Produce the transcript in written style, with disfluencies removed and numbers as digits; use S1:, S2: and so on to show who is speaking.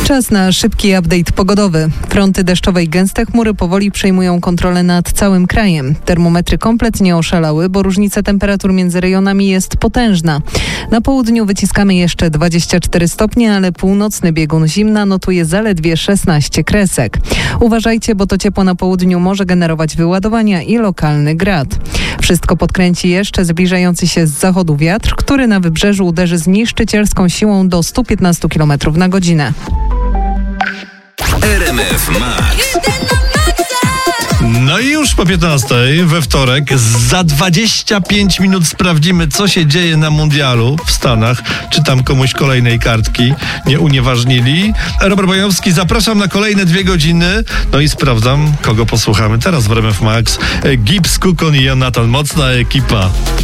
S1: Czas na szybki update pogodowy. Fronty deszczowe i gęste chmury powoli przejmują kontrolę nad całym krajem. Termometry kompletnie oszalały, bo różnica temperatur między rejonami jest potężna. Na południu wyciskamy jeszcze 24 stopnie, ale północny biegun zimna notuje zaledwie 16 kresek. Uważajcie, bo to ciepło na południu może generować wyładowania i lokalny grad. Wszystko podkręci jeszcze zbliżający się z zachodu wiatr, który na wybrzeżu uderzy z niszczycielską siłą do 115 km na godzinę.
S2: RMF Max.
S3: No i już po 15 we wtorek za 25 minut sprawdzimy, co się dzieje na mundialu w Stanach. Czy tam komuś kolejnej kartki nie unieważnili. Robert Bojowski, zapraszam na kolejne 2 godziny. No i sprawdzam, kogo posłuchamy teraz w RMF Max. Gibbs, Kukon i Jonathan. Mocna ekipa.